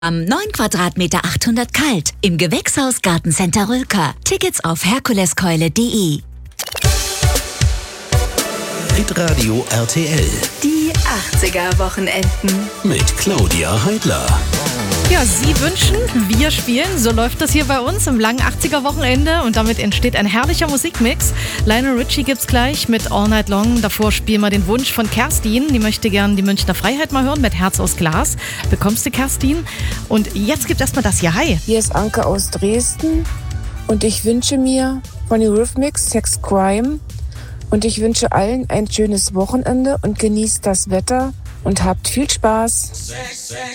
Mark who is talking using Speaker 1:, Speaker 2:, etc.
Speaker 1: Am 9 Quadratmeter 800 kalt im Gewächshaus Gartencenter Rülker. Tickets auf herkuleskeule.de.
Speaker 2: Hitradio RTL
Speaker 3: Die 80er-Wochenenden.
Speaker 2: mit Claudia Heidler.
Speaker 4: Ja, Sie wünschen, wir spielen. So läuft das hier bei uns im langen 80er-Wochenende und damit entsteht ein herrlicher Musikmix. Lionel Richie gibt's gleich mit All Night Long. Davor spielen wir den Wunsch von Kerstin. Die möchte gern die Münchner Freiheit mal hören mit Herz aus Glas. Bekommst du, Kerstin? Und jetzt gibt erstmal das hier. Hi.
Speaker 5: Hier ist Anke aus Dresden und ich wünsche mir von den Eurythmics Sex Crime und ich wünsche allen ein schönes Wochenende und genießt das Wetter und habt viel Spaß.